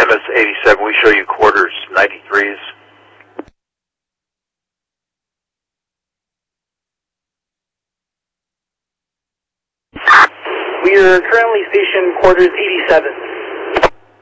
MS-87, we show you quarters 93s. We are currently stationed quarters 87.